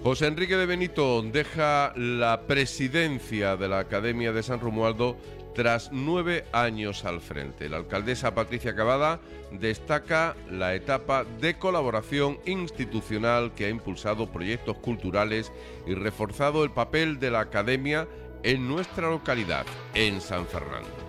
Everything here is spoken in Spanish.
José Enrique de Benito deja la presidencia de la Academia de San Romualdo tras 9 años al frente. La alcaldesa Patricia Cavada destaca la etapa de colaboración institucional que ha impulsado proyectos culturales y reforzado el papel de la Academia en nuestra localidad, en San Fernando.